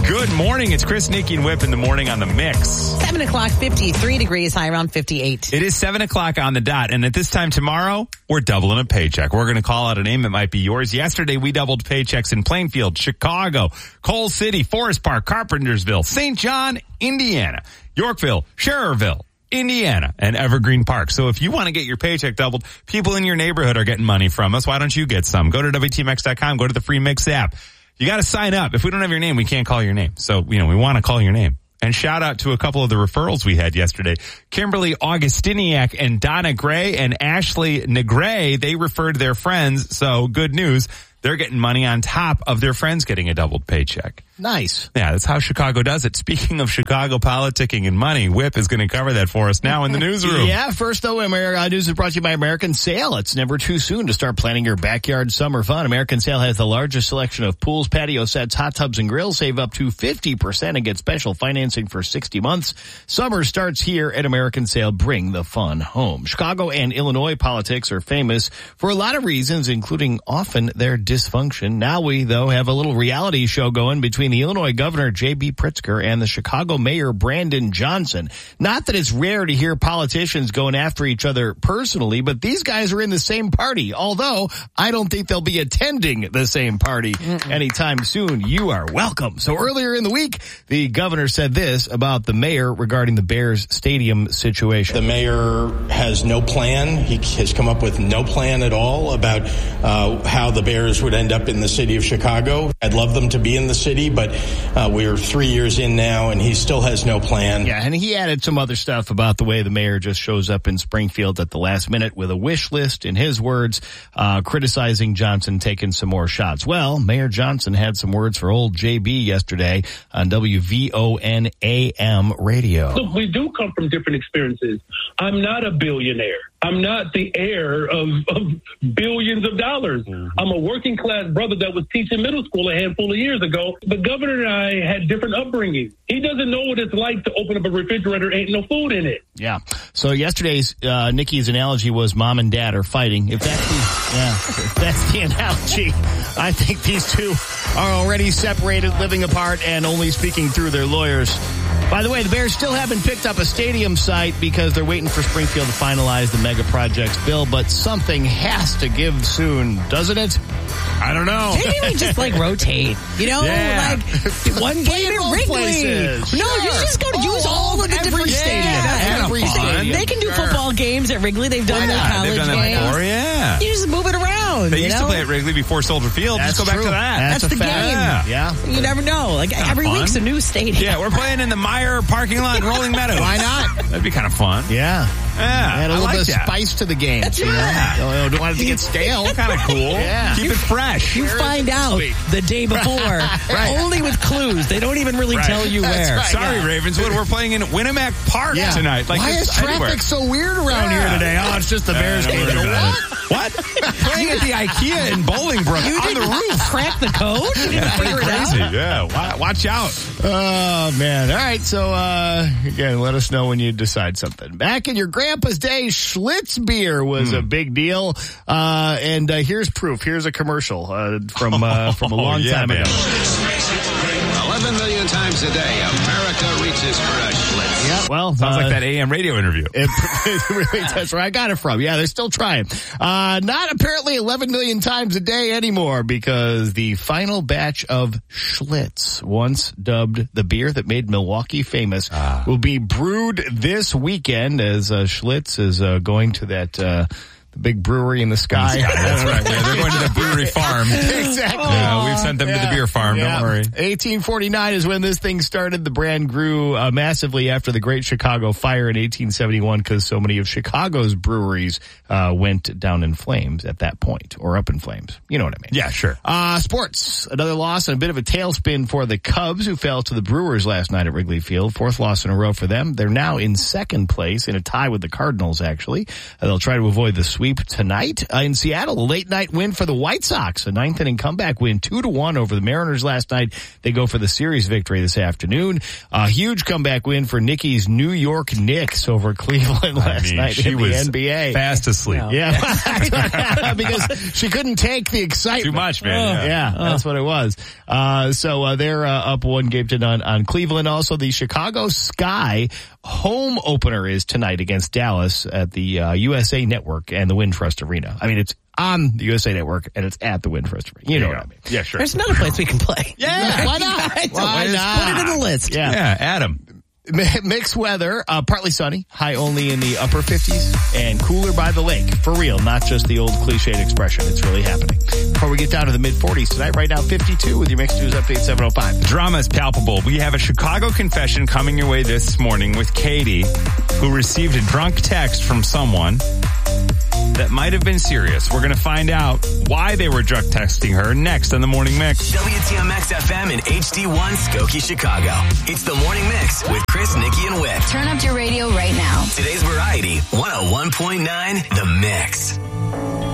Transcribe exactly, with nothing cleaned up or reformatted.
Good morning. It's Chris, Nikki, and Whip in the morning on the Mix. seven o'clock, fifty-three degrees, high around fifty-eight. It is seven o'clock on the dot, and at this time tomorrow, we're doubling a paycheck. We're going to call out a name that might be yours. Yesterday, we doubled paychecks in Plainfield, Chicago, Coal City, Forest Park, Carpentersville, Saint John, Indiana, Yorkville, Schererville, Indiana, and Evergreen Park. So if you want to get your paycheck doubled, people in your neighborhood are getting money from us. Why don't you get some? Go to W T M X dot com. Go to the free Mix app. You got to sign up. If we don't have your name, we can't call your name. So, you know, we want to call your name. And shout out to a couple of the referrals we had yesterday. Kimberly Augustiniak and Donna Gray and Ashley Negray, they referred their friends. So good news. They're getting money on top of their friends getting a doubled paycheck. Nice. Yeah, that's how Chicago does it. Speaking of Chicago politicking and money, Whip is going to cover that for us now in the newsroom. Yeah, first though, America News is brought to you by American Sail. It's never too soon to start planning your backyard summer fun. American Sail has the largest selection of pools, patio sets, hot tubs, and grills. Save up to fifty percent and get special financing for sixty months. Summer starts here at American Sail. Bring the fun home. Chicago and Illinois politics are famous for a lot of reasons, including often their dysfunction. Now we, though, have a little reality show going between the Illinois Governor J B Pritzker and the Chicago Mayor Brandon Johnson. Not that it's rare to hear politicians going after each other personally, but these guys are in the same party, although I don't think they'll be attending the same party Mm-mm. anytime soon. You are welcome. So earlier in the week, the governor said this about the mayor regarding the Bears stadium situation. The mayor has no plan. He has come up with no plan at all about uh, how the Bears would end up in the city of Chicago. I'd love them to be in the city, but uh, we're three years in now, and he still has no plan. Yeah, and he added some other stuff about the way the mayor just shows up in Springfield at the last minute with a wish list, in his words, uh, criticizing Johnson taking some more shots. Well, Mayor Johnson had some words for old J B yesterday on W V O N A M radio. Look, we do come from different experiences. I'm not a billionaire. I'm not the heir of, of billions of dollars. Mm-hmm. I'm a working class brother that was teaching middle school a handful of years ago. The governor and I had different upbringings. He doesn't know what it's like to open up a refrigerator, ain't no food in it. Yeah. So yesterday's, uh, Nikki's analogy was mom and dad are fighting. If that's the, yeah, if that's the analogy, I think these two are already separated, living apart, and only speaking through their lawyers. By the way, the Bears still haven't picked up a stadium site because they're waiting for Springfield to finalize the mega projects bill, but something has to give soon, doesn't it? I don't know. Maybe we just like rotate, you know, yeah. like one game at Wrigley. Places. No, sure. you just go to oh, use all of the different yeah, stadiums. every stadium. They can do sure. football games at Wrigley. They've done their college They've done that games. before, yeah. You just move it around. They you used know? to play at Wrigley before Soldier Field. That's just go true. back to that. That's, That's the a fact. game. Yeah. You never know. Like every fun. week's a new stadium. Yeah, we're playing in the Meyer parking lot in Rolling Meadows. Why not? That'd be kind of fun. Yeah. Yeah, Add a I little like bit of that. spice to the game. That's you know? right. Don't, don't want it to get stale. Kind of cool. Yeah. Keep it fresh. You find out the day before, Right. only with clues. They don't even really Right. tell you That's where. right. Sorry, Yeah. Ravenswood. We're playing in Winnemac Park Yeah. tonight. Like Why is it's traffic anywhere. so weird around Yeah. here today? Oh, it's just the Bears Yeah, game. don't worry about What? it. What? Playing at the IKEA in Bolingbrook You on the didn't roof. crack the code? You didn't Yeah, pretty figure it out? crazy. Yeah, wa- watch out. Oh, man. All right. So, uh, again, let us know when you decide something. Back in your grandpa's day, Schlitz beer was Hmm. a big deal. Uh, and uh, here's proof. Here's a commercial uh, from uh, from a long Oh, yeah, time man. ago. eleven million times a day, America reaches for a Schlitz. Yeah, well, Sounds uh, like that A M radio interview. It, it really does. Where I got it from. Yeah, they're still trying. Uh, not apparently eleven million times a day anymore because the final batch of Schlitz, once dubbed the beer that made Milwaukee famous, Ah. will be brewed this weekend as uh, Schlitz is uh, going to that uh, the big brewery in the sky. That's right. Yeah, they're going to the brewery farm. Exactly. Yeah, we've sent them to the beer farm. Yeah. Don't worry. eighteen forty-nine is when this thing started. The brand grew uh, massively after the Great Chicago Fire in eighteen seventy-one because so many of Chicago's breweries uh, went down in flames at that point, or up in flames. You know what I mean? Yeah, sure. Uh, sports. Another loss and a bit of a tailspin for the Cubs, who fell to the Brewers last night at Wrigley Field. Fourth loss in a row for them. They're now in second place in a tie with the Cardinals, actually. Uh, they'll try to avoid the sweep sweep tonight uh, in Seattle. A late night win for the White Sox, a ninth inning comeback win, two to one over the Mariners last night. They go for the series victory this afternoon. A huge comeback win for Nikki's New York Knicks over Cleveland last I mean, night she in the was N B A. fast asleep. Yeah, because she couldn't take the excitement. Too much, man. Oh, yeah, Oh. that's what it was. Uh, so uh, they're uh, up one game to none on Cleveland. Also, the Chicago Sky home opener is tonight against Dallas at the uh, U S A Network and the Wintrust Arena. I mean, it's on the U S A Network and it's at the Wintrust Arena. You know There what you I mean? go. Yeah, sure. There's another place we can play. Yeah, why not? Why Just not? Put it in the list. Yeah. Yeah, Adam. Mixed weather, uh, partly sunny, high only in the upper fifties, and cooler by the lake. For real, not just the old cliched expression. It's really happening. Before we get down to the mid forties tonight, right now fifty-two with your Mixed News Update seven oh five. Drama is palpable. We have a Chicago confession coming your way this morning with Katie, who received a drunk text from someone that might have been serious. We're going to find out why they were drunk texting her next on the Morning Mix. W T M X F M and H D one Skokie, Chicago. It's the Morning Mix with Chris, Nikki, and Whip. Turn up your radio right now. Today's variety, one oh one point nine The Mix.